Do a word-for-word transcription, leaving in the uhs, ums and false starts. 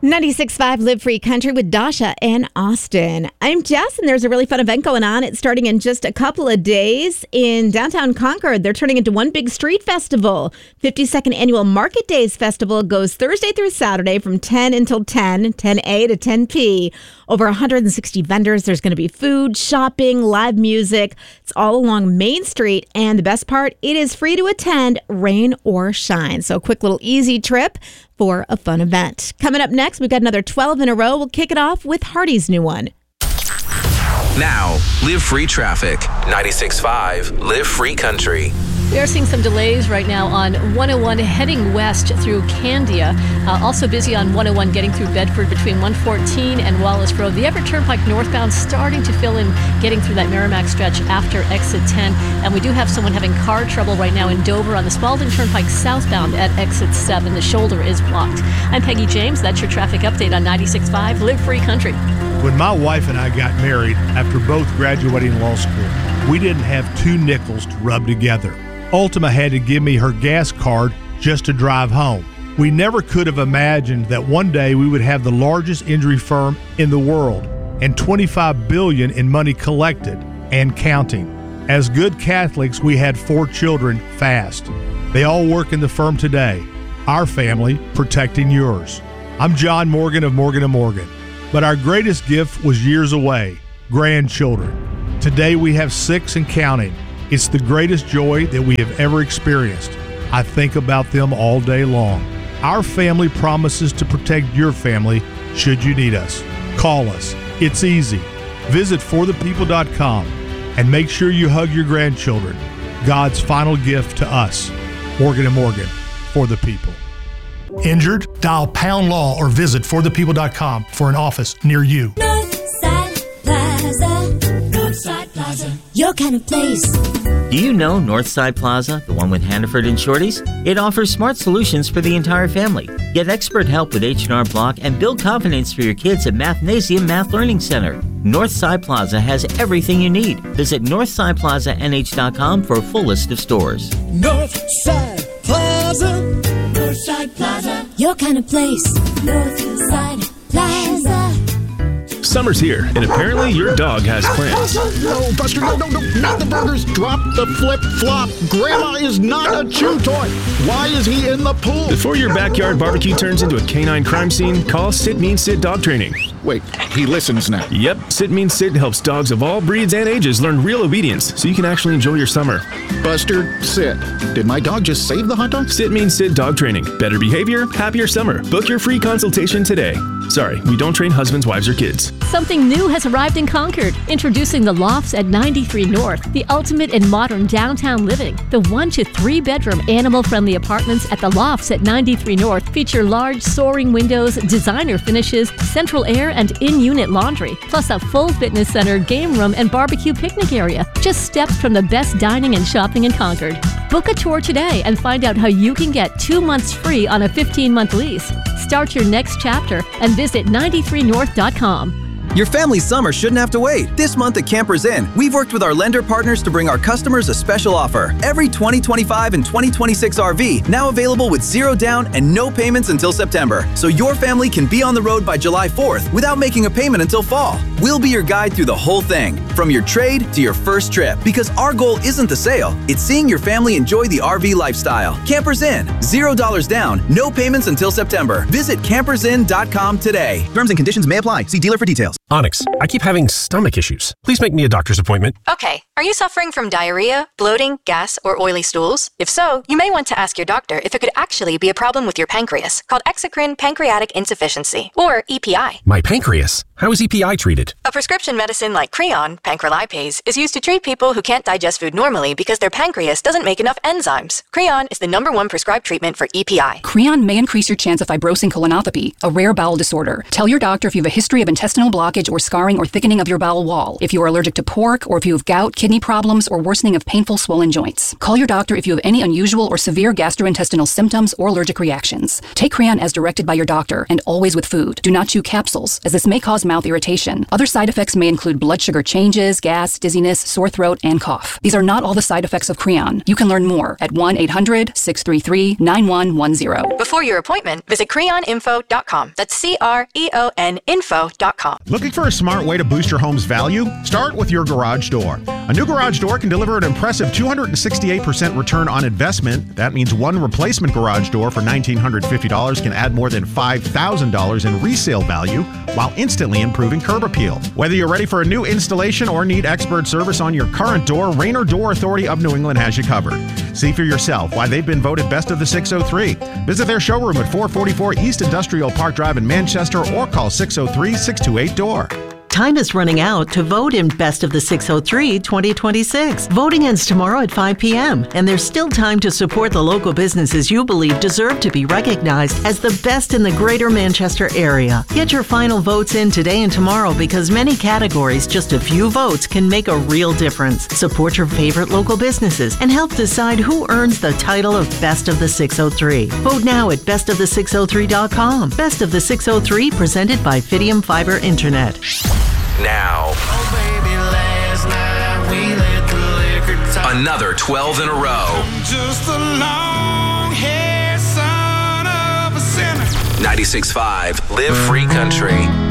ninety-six point five Live Free Country with Dasha and Austin. I'm Jess, and there's a really fun event going on. It's starting in just a couple of days in downtown Concord. They're turning into one big street festival. fifty-second Annual Market Days Festival goes Thursday through Saturday from ten until ten, ten a to ten p. Over one hundred sixty vendors. There's going to be food, shopping, live music. It's all along Main Street. And the best part, it is free to attend, rain or shine. So a quick little easy trip for a fun event. Coming up next, we've got another twelve in a row. We'll kick it off with Hardy's new one. Now, Live Free Traffic. ninety-six point five Live Free Country. We are seeing some delays right now on one oh one heading west through Candia. Uh, also busy on one oh one getting through Bedford between one fourteen and Wallace Road. The Everett Turnpike northbound starting to fill in getting through that Merrimack stretch after exit ten. And we do have someone having car trouble right now in Dover on the Spalding Turnpike southbound at exit seven. The shoulder is blocked. I'm Peggy James. That's your traffic update on ninety-six point five Live Free Country. When my wife and I got married after both graduating law school, we didn't have two nickels to rub together. Ultima had to give me her gas card just to drive home. We never could have imagined that one day we would have the largest injury firm in the world and twenty-five billion dollars in money collected and counting. As good Catholics, we had four children fast. They all work in the firm today. Our family protecting yours. I'm John Morgan of Morgan and Morgan, but our greatest gift was years away, grandchildren. Today we have six and counting. It's the greatest joy that we have ever experienced. I think about them all day long. Our family promises to protect your family should you need us. Call us. It's easy. Visit for the people dot com and make sure you hug your grandchildren. God's final gift to us. Morgan and Morgan, for the people. Injured? Dial pound law or visit for the people dot com for an office near you. Northside Plaza. Northside Plaza. Your kind of place. Do you know Northside Plaza, the one with Hannaford and Shorties? It offers smart solutions for the entire family. Get expert help with H and R Block and build confidence for your kids at Mathnasium Math Learning Center. Northside Plaza has everything you need. Visit northside plaza n h dot com for a full list of stores. Northside Plaza. Northside Plaza. Your kind of place. Northside Plaza. Summer's here, and apparently your dog has plans. No, Buster, no, no, no, not the burgers. Drop the flip-flop. Grandma is not a chew toy. Why is he in the pool? Before your backyard barbecue turns into a canine crime scene, call Sit Means Sit Dog Training. Wait, he listens now. Yep, Sit Means Sit helps dogs of all breeds and ages learn real obedience so you can actually enjoy your summer. Buster, sit. Did my dog just save the hot dog? Sit Means Sit Dog Training. Better behavior, happier summer. Book your free consultation today. Sorry, we don't train husbands, wives, or kids. Something new has arrived in Concord. Introducing the Lofts at ninety-three North, the ultimate in modern downtown living. The one to three bedroom animal-friendly apartments at the Lofts at ninety-three North feature large soaring windows, designer finishes, central air, and in-unit laundry, plus a full fitness center, game room, and barbecue picnic area. Just steps from the best dining and shopping in Concord. Book a tour today and find out how you can get two months free on a fifteen-month lease. Start your next chapter and visit ninety-three north dot com. Your family's summer shouldn't have to wait. This month at Campers Inn, we've worked with our lender partners to bring our customers a special offer. Every twenty twenty-five and twenty twenty-six R V now available with zero down and no payments until September. So your family can be on the road by July fourth without making a payment until fall. We'll be your guide through the whole thing, from your trade to your first trip. Because our goal isn't the sale, it's seeing your family enjoy the R V lifestyle. Campers Inn, zero dollars down, no payments until September. Visit campers inn dot com today. Terms and conditions may apply. See dealer for details. Onyx, I keep having stomach issues. Please make me a doctor's appointment. Okay, are you suffering from diarrhea, bloating, gas, or oily stools? If so, you may want to ask your doctor if it could actually be a problem with your pancreas, called exocrine pancreatic insufficiency, or E P I. My pancreas? How is E P I treated? A prescription medicine like Creon, pancrelipase, is used to treat people who can't digest food normally because their pancreas doesn't make enough enzymes. Creon is the number one prescribed treatment for E P I. Creon may increase your chance of fibrosing colonopathy, a rare bowel disorder. Tell your doctor if you have a history of intestinal blockage or scarring or thickening of your bowel wall, if you are allergic to pork, or if you have gout, kidney problems, or worsening of painful swollen joints. Call your doctor if you have any unusual or severe gastrointestinal symptoms or allergic reactions. Take Creon as directed by your doctor, and always with food. Do not chew capsules, as this may cause mouth irritation. Other side effects may include blood sugar change, changes, gas, dizziness, sore throat, and cough. These are not all the side effects of Creon. You can learn more at one eight hundred six three three nine one one zero. Before your appointment, visit creon info dot com. That's C R E O N info dot com. Looking for a smart way to boost your home's value? Start with your garage door. A new garage door can deliver an impressive two hundred sixty-eight percent return on investment. That means one replacement garage door for one thousand nine hundred fifty dollars can add more than five thousand dollars in resale value while instantly improving curb appeal. Whether you're ready for a new installation or need expert service on your current door, Rainer Door Authority of New England has you covered. See for yourself why they've been voted Best of the six oh three. Visit their showroom at four forty-four East Industrial Park Drive in Manchester or call six oh three, six two eight, D O O R. Time is running out to vote in Best of the six oh three twenty twenty-six. Voting ends tomorrow at five p.m. and there's still time to support the local businesses you believe deserve to be recognized as the best in the greater Manchester area. Get your final votes in today and tomorrow because many categories, just a few votes can make a real difference. Support your favorite local businesses and help decide who earns the title of Best of the six oh three. Vote now at best of the six oh three dot com. Best of the six oh three presented by Fidium Fiber Internet. Now, Oh, baby, last night we let the liquor talk. another twelve in a row. Just a long-haired son of a sinner. ninety-six point five Live Free Country.